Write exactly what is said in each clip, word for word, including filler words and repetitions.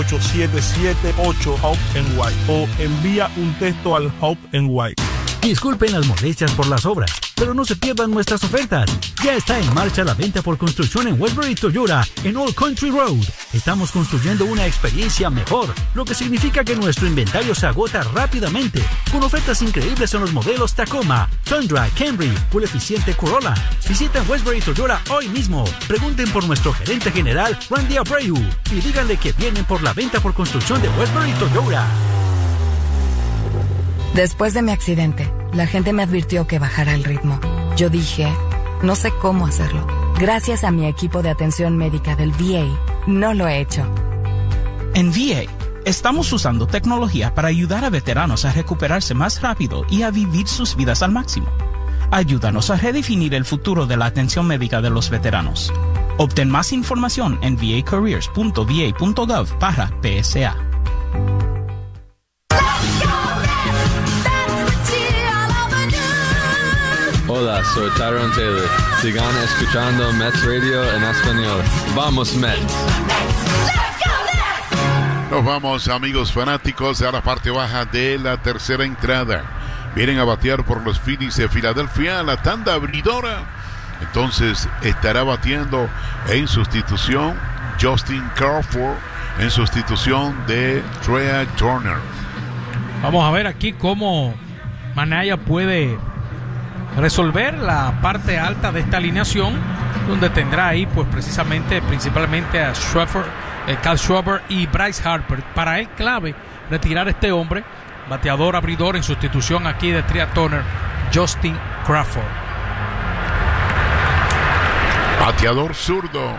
ocho siete siete ocho Hope N Y o envía un texto al Hope N Y. Disculpen las molestias por las obras, pero no se pierdan nuestras ofertas. Ya está en marcha la venta por construcción en Westbury Toyota en Old Country Road. Estamos construyendo una experiencia mejor, lo que significa que nuestro inventario se agota rápidamente, con ofertas increíbles en los modelos Tacoma, Tundra, Camry o el eficiente Corolla. Visiten Westbury Toyota hoy mismo. Pregunten por nuestro gerente general, Randy Abreu, y díganle que vienen por la venta por construcción de Westbury Toyota. Después de mi accidente, la gente me advirtió que bajara el ritmo. Yo dije, no sé cómo hacerlo. Gracias a mi equipo de atención médica del V A, no lo he hecho. En V A, estamos usando tecnología para ayudar a veteranos a recuperarse más rápido y a vivir sus vidas al máximo. Ayúdanos a redefinir el futuro de la atención médica de los veteranos. Obtén más información en v a careers punto v a punto gov barra P S A. Hola, soy Tyrone Taylor. Sigan escuchando Mets Radio en español. ¡Vamos, Mets! Nos vamos, amigos fanáticos, a la parte baja de la tercera entrada. Vienen a batear por los Phillies de Filadelfia, la tanda abridora. Entonces estará bateando en sustitución Justin Crawford, en sustitución de Trea Turner. Vamos a ver aquí cómo Manaya puede resolver la parte alta de esta alineación, donde tendrá ahí pues precisamente principalmente a Schwarber, eh, Kyle Schwarber y Bryce Harper. Para él clave retirar a este hombre, bateador abridor en sustitución aquí de Trea Turner, Justin Crawford. Bateador zurdo.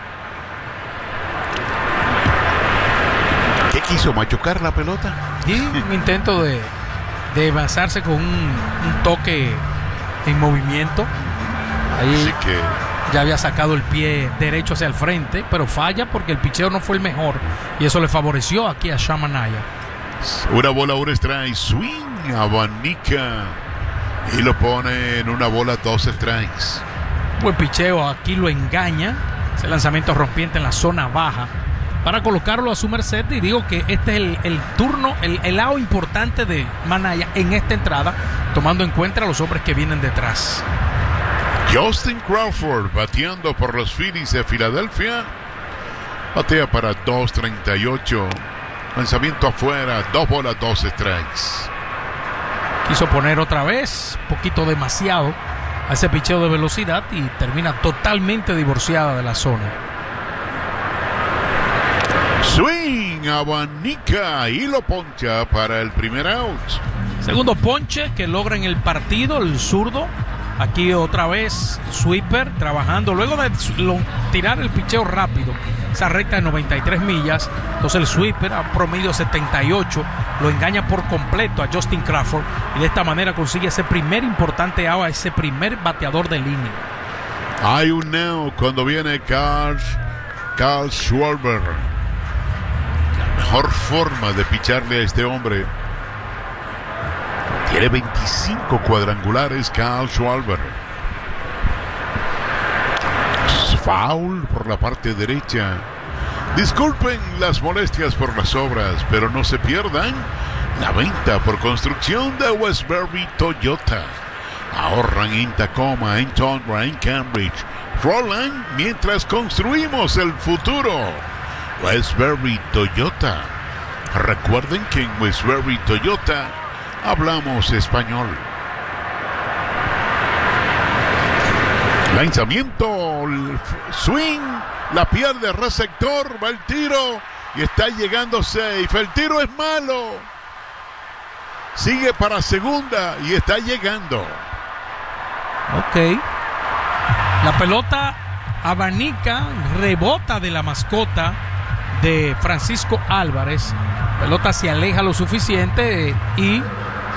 ¿Qué quiso? ¿Machucar la pelota? Y un intento de, de avanzarse con un, un toque en movimiento. Ahí Así que ya había sacado el pie derecho hacia el frente, pero falla porque el picheo no fue el mejor y eso le favoreció aquí a Sean Manaea. Una bola, un strike, swing, abanica y lo pone en una bola, dos strikes. Buen picheo, aquí lo engaña, ese lanzamiento rompiente en la zona baja para colocarlo a su merced, y digo que este es el, el turno, el, el lado importante de Manaea en esta entrada, tomando en cuenta a los hombres que vienen detrás. Justin Crawford bateando por los Phillies de Filadelfia. Batea para dos treinta y ocho. Lanzamiento afuera, dos bolas, dos strikes. Quiso poner otra vez, poquito demasiado, a ese picheo de velocidad y termina totalmente divorciada de la zona. Swing, abanica y lo poncha para el primer out. Segundo ponche que logra en el partido el zurdo. Aquí otra vez sweeper trabajando luego de tirar el picheo rápido, esa recta de noventa y tres millas. Entonces el sweeper a promedio setenta y ocho lo engaña por completo a Justin Crawford y de esta manera consigue ese primer importante out, ese primer bateador de línea. Hay un neo cuando viene Carl, Carl Schwarber. La mejor forma de picharle a este hombre. Tiene veinticinco cuadrangulares Kyle Schwarber. Foul por la parte derecha. Disculpen las molestias por las obras, pero no se pierdan la venta por construcción de Westbury Toyota. Ahorran en Tacoma, en Tundra, en Cambridge, Roland, mientras construimos el futuro. Westbury Toyota. Recuerden que en Westbury Toyota hablamos español. Lanzamiento, swing, la pierde receptor, va el tiro y está llegando safe. El tiro es malo. Sigue para segunda y está llegando. Ok. La pelota abanica, rebota de la mascota de Francisco Álvarez. La pelota se aleja lo suficiente y